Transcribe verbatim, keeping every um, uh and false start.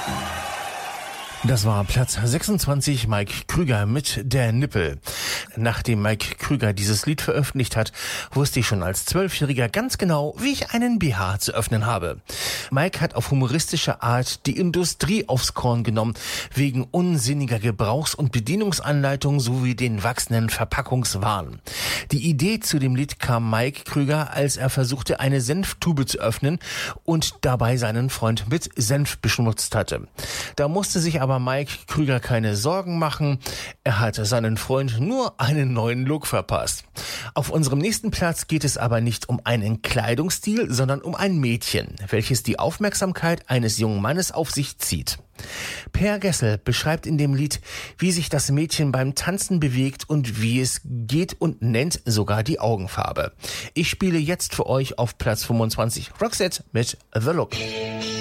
Das war Platz sechsundzwanzig, Mike Krüger mit Der Nippel. Nachdem Mike Krüger dieses Lied veröffentlicht hat, wusste ich schon als Zwölfjähriger ganz genau, wie ich einen B H zu öffnen habe. Mike hat auf humoristische Art die Industrie aufs Korn genommen, wegen unsinniger Gebrauchs- und Bedienungsanleitungen sowie den wachsenden Verpackungswahn. Die Idee zu dem Lied kam Mike Krüger, als er versuchte, eine Senftube zu öffnen und dabei seinen Freund mit Senf beschmutzt hatte. Da musste sich aber Mike Krüger keine Sorgen machen. Er hatte seinen Freund nur einen neuen Look verpasst. Auf unserem nächsten Platz geht es aber nicht um einen Kleidungsstil, sondern um ein Mädchen, welches die Aufmerksamkeit eines jungen Mannes auf sich zieht. Per Gessel beschreibt in dem Lied, wie sich das Mädchen beim Tanzen bewegt und wie es geht und nennt sogar die Augenfarbe. Ich spiele jetzt für euch auf Platz fünfundzwanzig Roxette mit The Look.